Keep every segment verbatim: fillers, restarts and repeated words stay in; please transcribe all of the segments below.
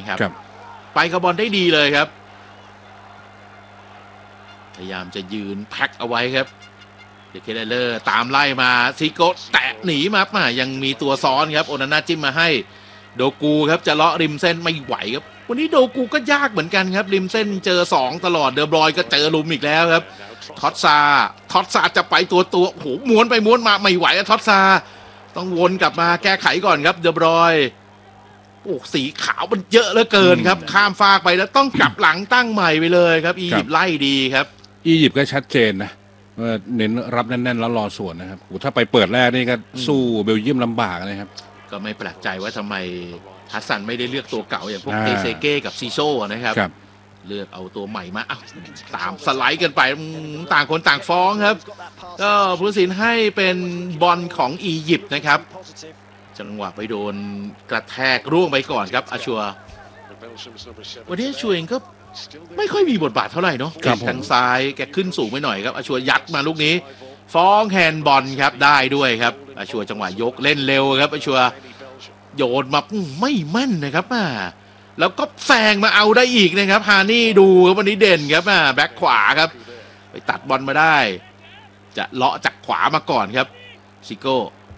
นะครับไปกับบอลได้ดีเลยครับพยายามจะยืนแพ็คเอาไว้ครับเดเคเลอร์ตามไล่มาซิโก้แตะหนีมาป่ะยังมีตัวซ้อนครับโอนาน่าจิ้มมาให้โดกูครับจะเลาะริมเส้นไม่ไหวครับวันนี้โดกูก็ยากเหมือนกันครับริมเส้นเจอสองตลอดเดอบรอยก็เจอลุมอีกแล้วครับท็อตซาท็อตซาจะไปตัวตัวโอ้โหม้วนไปม้วนมาไม่ไหวท็อตซาต้องวนกลับมาแก้ไขก่อนครับเดอบรอยโอ้สีขาวมันเยอะเหลือเกินครับข้ามฟากไปแล้วต้องกลับหลังตั้งใหม่ไปเลยครับอียิปต์ไล่ดีครับอียิปต์ก็ชัดเจนนะว่าเน้นรับแน่นๆแล้วรอสวนนะครับโอ้ถ้าไปเปิดแรกนี่ก็สู้เบลเยียมลำบากนะครับก็ไม่แปลกใจว่าทำไมฮัสซันไม่ได้เลือกตัวเก่าอย่างพวกเตเซเก้กับซีโซ่นะครับเลือกเอาตัวใหม่มาอ้าวตามสไลด์กันไปต่างคนต่างฟ้องครับก็ผู้ตัดสินให้เป็นบอลของอียิปต์นะครับจังหวะไปโดนกระแทกร่วงไปก่อนครับอาชัววันนี้อาชัวเองก็ไม่ค่อยมีบทบาทเท่าไหร่เนาะทางซ้ายแกขึ้นสูงไปหน่อยครับอาชัวยัดมาลูกนี้ฟ้องแฮนด์บอลครับได้ด้วยครับอาชัวจังหวะยกเล่นเร็วครับอาชัวโยนมาไม่มั่นนะครับมาแล้วก็แซงมาเอาได้อีกนะครับฮานี่ดูครับวันนี้เด่นครับมาแบ็คขวาครับไปตัดบอลมาได้จะเลาะจากขวามาก่อนครับซิโก้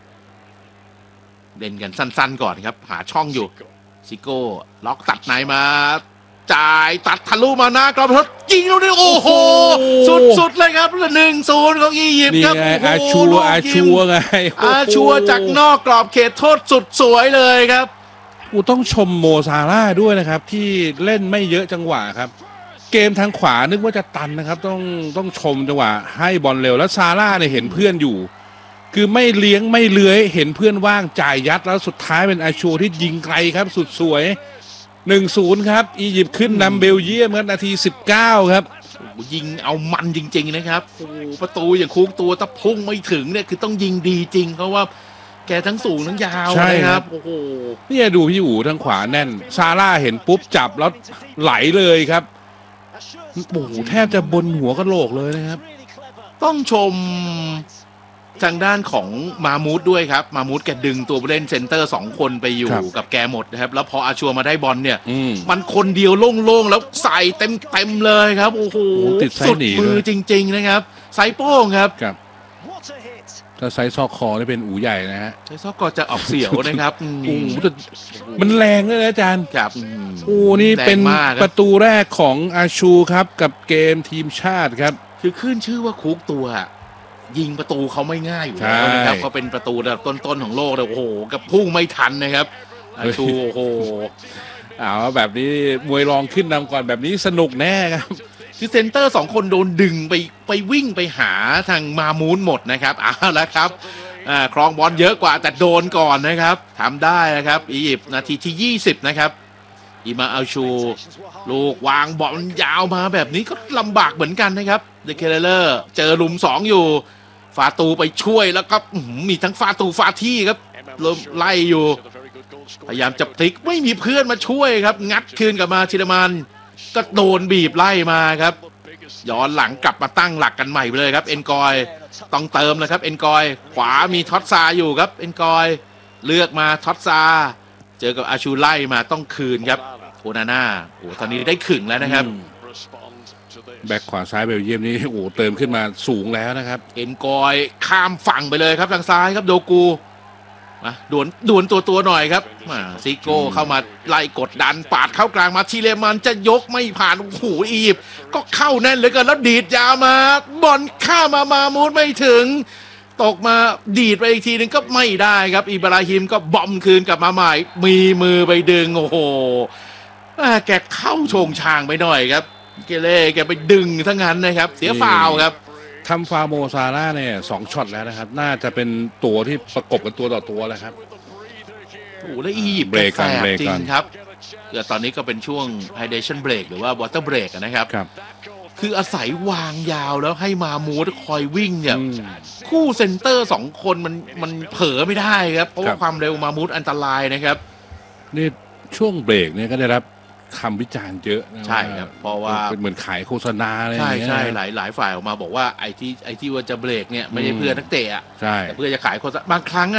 เล่นกันสั้นๆก่อนครับหาช่องอยู่ซิโก้ล็อกตัดไหนมาจ่ายตัดทะลุมาหน้ากรอบทดยิงแล้วนี่โอ้โหสุดๆเลยครับหนึ่งศูนย์ของอียิปต์ครับอาชัวอาชัวไงอาชัวจากนอกกรอบเขตโทษสุดสวยเลยครับกูต้องชมโมซาร่าด้วยนะครับที่เล่นไม่เยอะจังหวะครับเกมทางขวานึกว่าจะตันนะครับต้องต้องชมจังหวะให้บอลเร็วแล้วซาร่าเนี่ยเห็นเพื่อนอยู่คือไม่เลี้ยงไม่เลื้อยเห็นเพื่อนว่างจ่ายยัดแล้วสุดท้ายเป็นอาชัวที่ยิงไกลครับสุดสวยหนึ่งศูนย์ครับอียิปต์ขึ้นนำเบลเยียมครับนาทีสิบเก้าครับยิงเอามันจริงๆนะครับโอ้ประตูอย่างคุกตัวตะพุ่งไม่ถึงเนี่ยคือต้องยิงดีจริงเพราะว่าแกทั้งสูงทั้งยาวนะครับโอ้โหนี่ดูพี่อู๋ทางขวาแน่นซาร่าเห็นปุ๊บจับแล้วไหลเลยครับโอ้โหแทบจะบนหัวกะโหลกเลยนะครับต้องชมทางด้านของมามูดด้วยครับมามูดแกดึงตัวผู้เล่นเซนเตอร์สองคนไปอยู่กับแกหมดนะครับแล้วพออาชัวมาได้บอลเนี่ยมันคนเดียวโล่งๆแล้วใส่เต็มๆเลยครับโอ้โหสุดมือจริงๆนะครับไซโป้งครับถ้าไซซอกคอนี่เป็นอู๋ใหญ่นะฮะไซซอกคอจะออกเสียวนะครับโอ้มันแรงเลยนะอาจารย์ครับโอ้นี่เป็นประตูแรกของอาชูครับกับเกมทีมชาติครับคือขึ้นชื่อว่าคุกตัวยิงประตูเขาไม่ง่ายอยู่แล้วนะครับเขาเป็นประตูระดับต้นๆของโลกเลยโอ้โหกับพุ่งไม่ทันนะครับอาชูโอ้โหเอาแบบนี้มวยรองขึ้นนำก่อนแบบนี้สนุกแน่ครับคือเซนเตอร์สองคนโดนดึงไปไปวิ่งไปหาทางมามูนหมดนะครับเอาละครับอ่าครองบอลเยอะกว่าแต่โดนก่อนนะครับทำได้นะครับอียิปต์นาทีที่ยี่สิบนะครับอิมาอัลชูลูกวางบอลยาวมาแบบนี้ก็ลำบากเหมือนกันนะครับเดเคเลอร์เจอหลุมสองอยู่ฟาตูไปช่วยแล้วก็มีทั้งฟาตูฟาที่ครับไล่อยู่พยายามจะพลิกไม่มีเพื่อนมาช่วยครับงัดคืนกลับมาชิรมันก็โดนบีบไล่มาครับย้อนหลังกลับมาตั้งหลักกันใหม่ไปเลยครับเอ็นกอยต้องเติมเลยครับเอ็นกอยขวามีท็อตซาอยู่ครับเอ็นกอยเลือกมาท็อตซาเจอกับอาชูไล่มาต้องคืนครับโอนาน่าโอ้ตอนนี้ได้ขึงแล้วนะครับแบ็คขวาซ้ายเบลเยียมนี่โอ้เติมขึ้นมาสูงแล้วนะครับเอ็นกอยข้ามฝั่งไปเลยครับทางซ้ายครับโดกูมาดวลดวลตัวตัวหน่อยครับมาซิโก้เข้ามาไล่กดดันปาดเข้ากลางมาชิเลมันจะยกไม่ผ่านโอ้โหอียิปต์ก็เข้าแน่นเลยกันแล้วดีดยาวมาบอลข้ามามามูดไม่ถึงตกมาดีดไปอีกทีนึงก็ไม่ได้ครับอิบราฮิมก็บอมคืนกลับมาใหม่มีมือไปดึงโอ้โหแกเข้าโชงชางไปหน่อยครับเกเล่แกไปดึงทั้งนั้นนะครับเสียฟาวครับทำฟาโมซาร่าเนี่ยสองช็อตแล้วนะครับน่าจะเป็นตัวที่ประกบกันตัวต่อตัวแล้วครับโอ้แล้วอียิปต์เบรกกันจริงครับแต่ตอนนี้ก็เป็นช่วง hydration break หรือว่า water break นะครับคืออาศัยวางยาวแล้วให้มามูดคอยวิ่งเนี่ยคู่เซนเตอร์สองคนมันมันเผลอไม่ได้ครับเพราะว่าความเร็วมามูดอันตรายนะครับนี่ช่วงเบรกเนี่ยก็ได้รับคำวิจารณ์เยอะใช่ครับเพราะว่าเป็นเหมือนขายโฆษณาอะไรใช่ใช่หลายหลายฝ่ายออกมาบอกว่าไอ้ที่ไอ้ที่ว่าจะเบรกเนี่ยไม่ใช่เพื่อนักเตะอ่ะใช่แต่เพื่อจะขายโฆษณาบางครั้งอ่ะ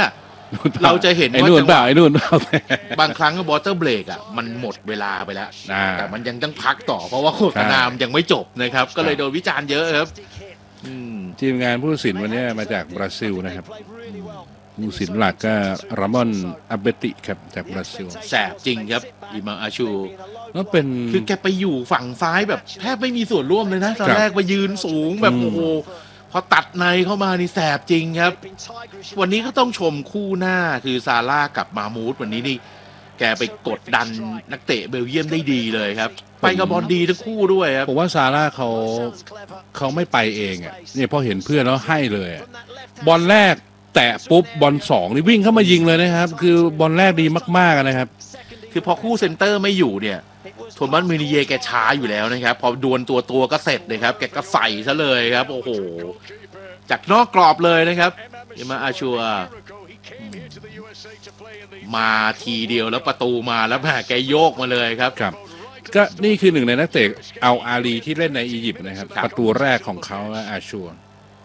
เราจะเห็นไอ้ว่านู่นจังหเปล่าวะไอ้นู่นเปล่าบางครั้งบอเตอร์เบรกอ่ะมันหมดเวลาไปแล้วอ่าแต่มันยังต้องพักต่อเพราะว่าโฆษณามันยังไม่จบนะครับ ก็เลยโดนวิจารณ์เยอะครับอืมทีมงานผู้ตัดสินวันนี้มาจากบราซิลนะครับผู้ตัดสินหลักก็รามอนอาเบติครับจากบราซิลแสบจริงครับอิมาอาชูก็เป็นคือแกไปอยู่ฝั่งซ้ายแบบแทบไม่มีส่วนร่วมเลยนะตอนครับแรกไปยืนสูงแบบอืมโอ้โหพอตัดในเข้ามานี่แสบจริงครับ วันนี้ก็ต้องชมคู่หน้าคือซาร่ากับมามูดวันนี้นี่แกไปกดดันนักเตะเบลเยียมได้ดีเลยครับ ไปกับบอลดีทั้งคู่ด้วยครับผมว่าซาร่าเขาเขาไม่ไปเองอ่ะเนี่ยพอเห็นเพื่อนแล้วให้เลยอะบอลแรกแตะปุ๊บบอลสองนี่วิ่งเข้ามายิงเลยนะครับ คือบอลแรกดีมากๆนะครับคือพอคู่เซนเตอร์ไม่อยู่เนี่ยโทมัสมินิเยแกช้าอยู่แล้วนะครับ พอดวลตัวตัวก็เสร็จเลยครับ แกก็ใส่ซะเลยครับ โอ้โห จากนอกกรอบเลยนะครับอิมาอาชัวมาทีเดียวแล้วประตูมาแล้วแหมแกโยกมาเลยครับครับ ก็นี่คือหนึ่งในนักเตะเอาอาลีที่เล่นในอียิปต์นะครับครับประตูแรกของเขานะอาชัวร์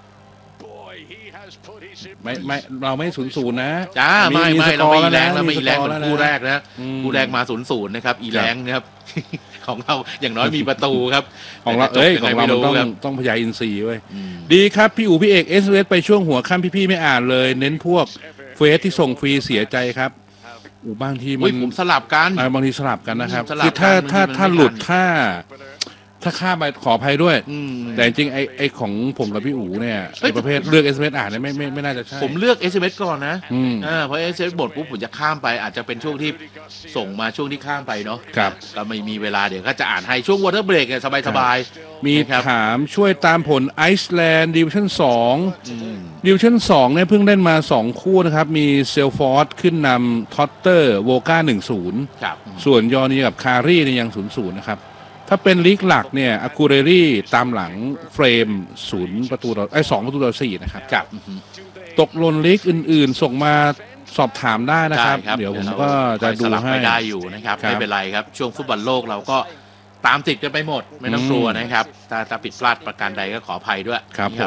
ไม่ไม่เราไม่ศูนย์ศูนย์นะจ้าไม่ไม่สกเราอไม่ร์อีแรงล้วนะเราไม่อีแรงสเหกมือนแล้วคู่แรกนะอืมคู่แรกมาศูนย์ศูนย์นะครับอีแรงนะครับ ของเราอย่างน้อยมีประตูครับของเราแต่จะจบเอ้ยยังขไงองเราไม่มันรู้ต้องครับต้องพยาอินทรีย์เว้ยอืมดีครับ พี่อู๋พี่เอกเอสเอสไปช่วงหัวค่ำพี่ๆไม่อ่านเลย เน้นพวกเฟซที่ส่งฟรีเสียใจครับอูบางทีมัอุ้ยนผมสลับกันอ่าบางทีสลับกันนะครับสลับคือถ้ากันถ้าบางทีมันถ้าไม่หลุดทันถ้า ถ้าข้ามไปขออภัยด้วยอืมแต่จริงๆไอ้ไอ้ของผมกับพี่อู๋เนี่ยเฮ้ยไอ้ประเภทเลือกเอสเอสอ่านเนี่ยไม่ไม่ไม่น่าจะใช่ผมเลือก เอส เอ็ม เอส ก่อนนะอืมอ่าเพราะ เอส เอ็ม เอส หมดปุ๊บผมจะข้ามไปอาจจะเป็นช่วงที่ส่งมาช่วงที่ข้ามไปเนาะครับก็ไม่มีเวลาเดี๋ยวก็จะอ่านให้ช่วงวอเตอร์เบรกเนี่ยสบายๆมีนะครับถามช่วยตามผลไอซ์แลนด์ดิวิชั่นสองอืมดิวชั่นสองเนี่ยเพิ่งเล่นมาสองคู่นะครับ มีเซลฟอร์ดขึ้นนำท็อตเตอร์โวก้าหนึ่งศูนย์ครับส่วนยอร์นีกับคารีเนี่ยยังศูนย์ศูนย์นะครับ ถ้าเป็นลีกหลักเนี่ยอากูเรรี่ตามหลังเฟรมศูนย์ประตูต่อไอ้สองประตูต่อสี่นะครับครับตกหล่นลีกอื่นๆ ส่งมาสอบถามได้นะครับได้ครับเดี๋ยวผมเดี๋ยวก็จะเราดูสลับให้ไปได้อยู่นะครับครับไม่เป็นไรครับ ช่วงฟุตบอลโลกเราก็ตามติดกันไปหมด ไม่ต้องกลัวนะครับถ้าถ้าผิดพลาดประการใดก็ขออภัยด้วยครับนี่ผม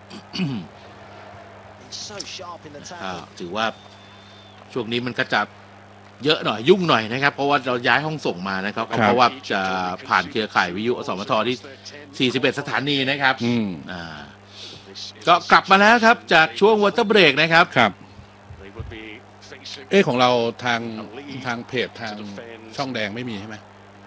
อ่าถือว่าช่วงนี้มันก็จะเยอะหน่อยยุ่งหน่อยนะครับ เพราะว่าเราย้ายห้องส่งมานะครับครับเพราะว่าจะผ่านเครือข่ายวิทยุอสมทที่สี่สิบเอ็ดสถานีนะครับอืมอ่าก็กลับมาแล้วครับจากช่วงวอเตอร์เบรกนะครับครับ เอ้ของเราทางทางเพจทางช่องแดงไม่มีใช่ไหม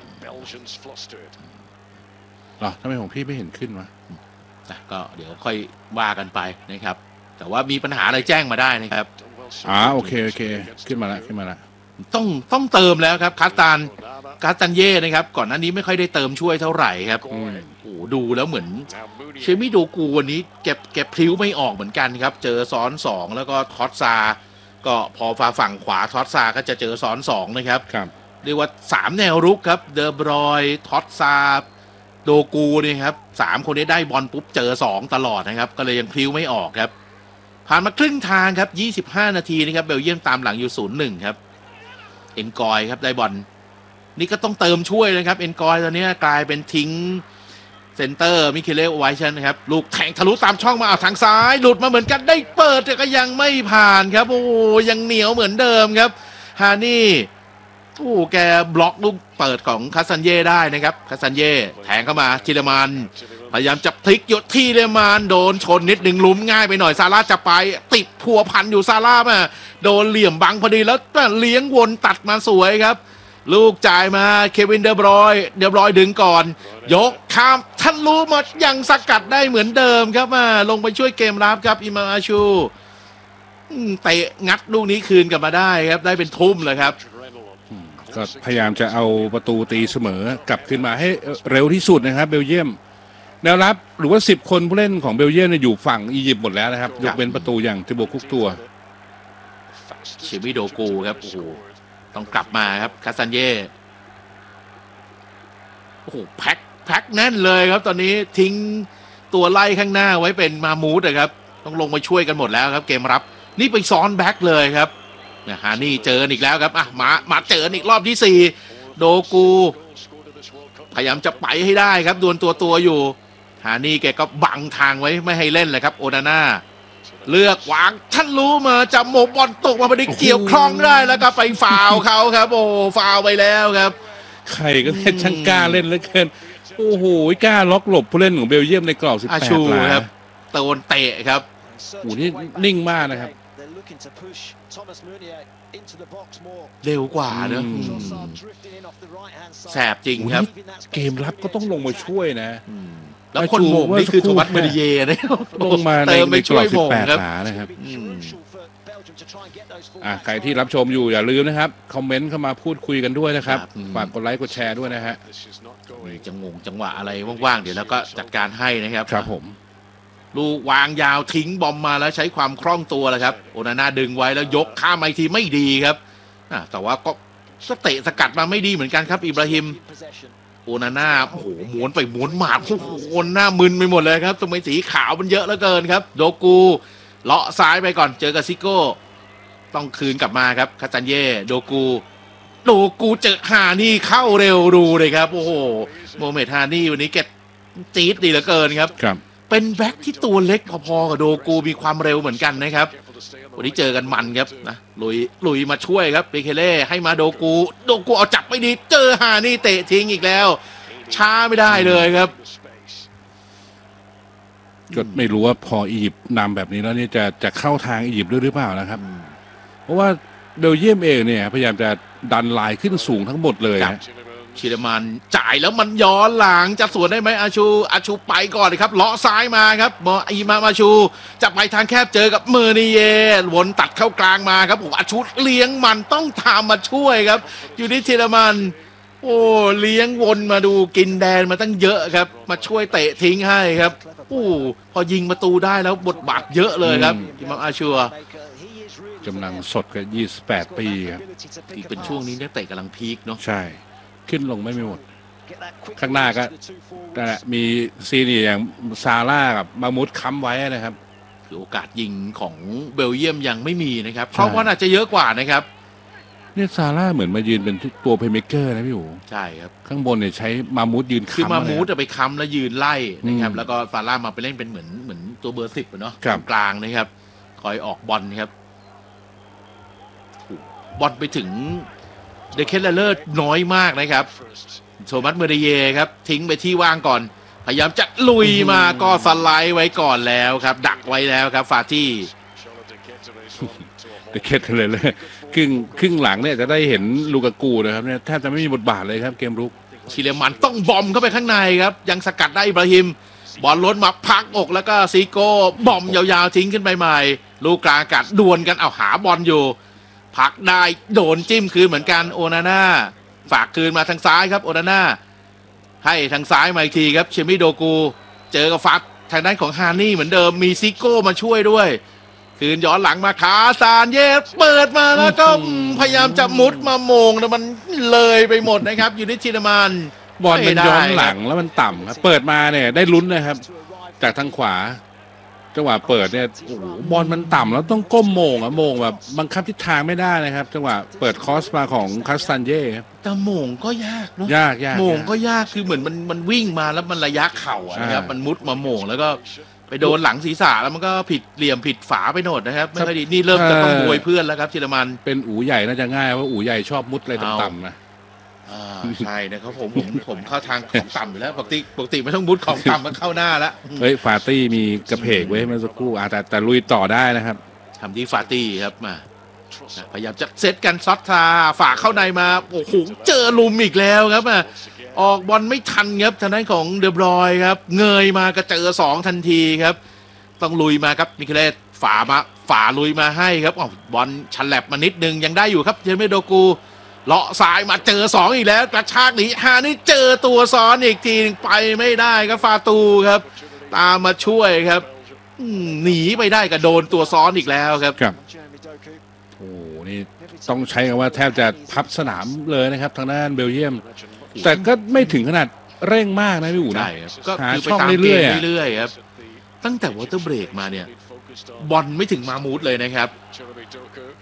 หรอทำไมของพี่ไม่เห็นขึ้นวะนะก็เดี๋ยวค่อยว่ากันไปนะครับ แต่ว่ามีปัญหาอะไรแจ้งมาได้นะครับอ๋อโอเคโอเค ขึ้นมาแล้วขึ้นมาแล้วต้องต้องเติมแล้วครับคาตานคาตันเย่นะครับก่อนหน้านี้ไม่ค่อยได้เติมช่วยเท่าไหร่ครับอืมโอ้โหดูแล้วเหมือนเชมิโดกูวันนี้แกแกพลิ้วไม่ออกเหมือนกันครับ เจอซ้อนสองแล้วก็ทอตซา ก็พอฝ่าฝั่งขวาทอตซาก็จะเจอซ้อนสองนะครับครับเรียกว่าสามแนวรุกครับ เดอบรอยทอตซาโดกูเนี่ยครับสามคนนี้ได้บอลปุ๊บเจอสองตลอดนะครับ ก็เลยยังพลิ้วไม่ออกครับ ผ่านมาครึ่งทางครับยี่สิบห้านาทีนะครับเบลเยียมตามหลังอยู่ ศูนย์หนึ่ง ครับเอ็นกอยครับได้บอลนี่ก็ต้องเติมช่วยนะครับเอ็นกอยตอนนี้กลายเป็นทิ้งเซนเตอร์มิเคเลไวชันนะครับลูกแทงทะลุตามช่องมาเอาทางซ้ายหลุดมาเหมือนกันได้เปิดแต่ก็ยังไม่ผ่านครับโอ้ยังเหนียวเหมือนเดิมครับฮานี่โอ้แกบล็อกลูกเปิดของคาซันเย่ได้นะครับคาซันเย่แทงเข้ามาทิเลมันพยายามจะพลิกยศที่เลมานโดนชนนิดหนึ่งลุ้มง่ายไปหน่อยซาร่าจะไปติดพัวพันอยู่ซาร่ามาโดนเหลี่ยมบังพอดีแล้วเลี้ยงวนตัดมาสวยครับลูกจ่ายมาเควินเดอบรอยเดอบรอยดึงก่อนยกข้ามท่านรู้หมดยังสกัดได้เหมือนเดิมครับมาลงไปช่วยเกมรับครับอิมาอาชูเตะงัดลูกนี้คืนกลับมาได้ครับได้เป็นทุ่มเลยครับก็พยายามจะเอาประตูตีเสมอกลับขึ้นมาให้เร็วที่สุดนะครับเบลเยียมแนวรับหรือว่าสิบคนผู้เล่นของเบลเยียมเนี่ยอยู่ฝั่งอียิปต์หมดแล้วนะครับยกเว้นประตูอย่างทิโบคุกตัวเชมิโดกูครับโอ้โหต้องกลับมาครับคาซันเย่โอ้โหแพ็คแพ็คแน่นเลยครับ ตอนนี้ทิ้งตัวไล่ข้างหน้าไว้เป็นมามูดนะครับต้องลงมาช่วยกันหมดแล้วครับเกมรับนี่ไปซ้อนแบ็คเลยครับนะฮะนี่เจออีกแล้วครับอ่ะมามาเจออีกรอบที่สี่โดกูพยายามจะไปให้ได้ครับดวลตัวตัวอยู่ฮานี่แกก็บังทางไว้ไม่ให้เล่นเลยครับโอนาน่าเลือกวางท่านรู้มาจับโมบอลตกมาพอดีเกี่ยวคล้องได้แล้วก็ไปฟาวเขาครับโอ้ฟาวไปแล้วครับใครก็ได้ช่างกล้าเล่นเหลือเกินโอ้โหกล้าล็อกหลบผู้เล่นของเบลเยียมในกรอบสิบแปดหลาครับโดนเตะครับโอ้นี่นิ่งมากนะครับเร็วกว่าเนอะแสบจริงครับเกมรับก็ต้องลงมาช่วยนะแล้วคนโหม่งนี่คือโทมัสเมดิเย่นะลงมาในในกรอบสิบแปดหลานะครับอ่ะใครที่รับชมอยู่อย่าลืมนะครับคอมเมนต์เข้ามาพูดคุยกันด้วยนะครับฝากกดไลค์กดแชร์ด้วยนะฮะมีจังงงจังหวะอะไรว่างๆเดี๋ยวแล้วก็จัดการให้นะครับครับผมลูกวางยาวทิ้งบอมมาแล้วใช้ความคล่องตัวแหละครับโอนาน่าดึงไว้แล้วยกข้ามไอทีไม่ดีครับแต่ว่าก็เตะสกัดมาไม่ดีเหมือนกันครับอิบราฮิมโอนาน่าโอ้โหม้วนไปม้วนหมาดโอ้โหหน้ามึนไปหมดเลยครับทำไมสีขาวมันเยอะเหลือเกินครับโดกูเลาะซ้ายไปก่อนเจอกับซิโก้ต้องคืนกลับมาครับคาตันเย่โดกูโดกูเจอฮานี่เข้าเร็วดูเลยครับโอ้โหโมเมดฮานี่วันนี้เก็ตจี๊ดดีเหลือเกินครับครับเป็นแบ็คที่ตัวเล็กพอๆกับโดกูมีความเร็วเหมือนกันนะครับวันนี้เจอกันมันครับนะลุยลุยมาช่วยครับเบเคเล่ให้มาโดกูโดกูเอาจับไม่ดีเจอฮานี่เตะทิ้งอีกแล้วช้าไม่ได้เลยครับก็ไม่รู้ว่าพออียิปต์นำแบบนี้แล้วนี่จะจะเข้าทางอียิปต์ด้วยหรือเปล่านะครับเพราะว่าเบลเยียมเองเนี่ยพยายามจะดันลายขึ้นสูงทั้งหมดเลยชิลมันจ่ายแล้วมันย้อนหลังจะสวนได้ไหมอาชูอาชูไปก่อนเลยครับเลาะซ้ายมาครับมออีมามาชูจะไปทางแคบเจอกับเมอร์นิเย่วนตัดเข้ากลางมาครับโอ้อาชูเลี้ยงมันต้องตามมาช่วยครับอยู่ที่ชิลมันโอ้เลี้ยงวนมาดูกินแดนมาตั้งเยอะครับมาช่วยเตะทิ้งให้ครับโอ้พอยิงประตูได้แล้วบทบาทเยอะเลยครับอิมามอาชัวกำลังสดกับยี่สิบแปดปีครับอีกเป็นช่วงนี้นักเตะกำลังพีคเนาะใช่ขึ้นลงไม่มีหมดข้างหน้าก็มีซีนี่อย่างซาร่ากับมามุดค้ำไว้นะครับโอกาสยิงของเบลเยียมยังไม่มีนะครับเพราะว่าอาจจะเยอะกว่านะครับเนี่ยซาร่าเหมือนมายืนเป็นตัวเพลย์เมคเกอร์นะพี่อู๋ใช่ครับข้างบนเนี่ยใช้มามุดยืนค้ำคือมามุดจะไปค้ำแล้วยืนไล่นะครับแล้วก็ซาร่ามาไปเล่นเป็นเหมือนเหมือนตัวเบอร์สิบเนาะกลางนะครับคอยออกบอลครับบอลไปถึงเดเคเลอร์น้อยมากนะครับโทมัสเมเดเยครับทิ้งไปที่ว่างก่อนพยายามจะลุยมาก็สไลด์ไว้ก่อนแล้วครับดักไว้แล้วครับฟาตี้เดเคเลอร์ครึ่งครึ่งหลังเนี่ยจะได้เห็นลูกากูนะครับเนี่ยแทบจะไม่มีบทบาทเลยครับเกมรุกชิเลมันต้องบอมเข้าไปข้างในครับยังสกัดได้อิบราฮิมบอลล้นมาพักอกแล้วก็ซีโก้บอมยาวๆทิ้งขึ้นไปใหม่ลูกกลางอากาศดวลกันเอาหาบอลอยู่พักได้โดนจิ้มคืนเหมือนกันโอนาน่าฝากคืนมาทางซ้ายครับโอนาน่าให้ทางซ้ายมาอีกทีครับเชมิโดกูเจอกับฟัดทางด้านของฮานี่เหมือนเดิมมีซิโก้มาช่วยด้วยคืนย้อนหลังมาขาซานเย่เปิดมาแล้วก็พยายามจะมุดมาโมงแต่มันเลยไปหมดนะครับอยู่ที่ชินามานบอลมันย้อนหลังแล้วมันต่ำครับเปิดมาเนี่ยได้ลุ้นนะครับจากทางขวาจังหวะเปิดเนี่ยโอ้โหบอลมันต่ำแล้วต้องก้มโมงอะโมงแบบบังคับทิศทางไม่ได้นะครับจังหวะเปิดคอสมาของคาสตันเย่ครับแต่โมงก็ยากเนาะยากยากโมงก็ยากคือเหมือนมันมันวิ่งมาแล้วมันระยะเข่านะครับมันมุดมาโมงแล้วก็ไปโดนหลังศีรษะแล้วมันก็ผิดเหลี่ยมผิดฝาไปโหนดนะครับไม่ค่อยดีนี่เริ่มจะต้องโวยเพื่อนแล้วครับชิลมันเป็นอู๋ใหญ่น่าจะง่ายเพราะอู๋ใหญ่ชอบมุดอะไรต่ำๆนะใช่นะครับผมผมผมเข้าทางของต่ำอยู่แล้วปกติปกติไม่ต้องมุดของต่ำมันเข้าหน้าแล้วเฮ้ยฟาตี้มีกระเพกไว้เมื่อสักครู่อาแต่แต่ลุยต่อได้นะครับทำที่ฟาตี้ครับมาพยายามจะเซตกันซอตทาฝากเข้าในมาโอ้โหเจอลุมอีกแล้วครับมาออกบอลไม่ทันครับทางด้านของเดบรอยครับเงยมาก็เจอสองทันทีครับต้องลุยมาครับมิเคเลสฝามาฝาลุยมาให้ครับอ๋อบอลฉลับมานิดนึงยังได้อยู่ครับเจมี่โดกูเลาะซ้ายมาเจอสองอีกแล้วกระชากหนีฮานี่เจอตัวซ้อนอีกทีไปไม่ได้ครับฟาตูครับตามมาช่วยครับหนีไปได้ก็โดนตัวซ้อนอีกแล้วครับครับโอ้นี่ต้องใช้คำว่าแทบจะพับสนามเลยนะครับทางด้านเบลเยียมแต่ก็ไม่ถึงขนาดเร่งมากนะพี่อู๋นะก็คือไปตามเกมเรื่อยๆครับตั้งแต่วอเตอร์เบรกมาเนี่ยบอลไม่ถึงมามูดเลยนะครับ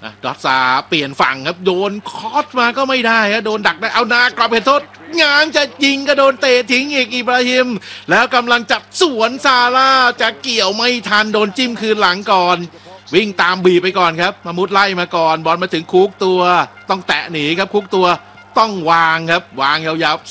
ะดอทซาเปลี่ยนฝั่งครับโดนคอสมาก็ไม่ได้ครับโดนดักได้เอานากลับเพชรทศงางจะยิงก็โดนเตะทิ้งอีกอิบราฮิมแล้วกำลังจับสวนซาร่าจะเกี่ยวไม่ทันโดนจิ้มคืนหลังก่อนวิ่งตามบีไปก่อนครับมามุดไล่มาก่อนบอลมาถึงคุกตัวต้องแตะหนีครับคุกตัวต้องวางครับวางยาวๆ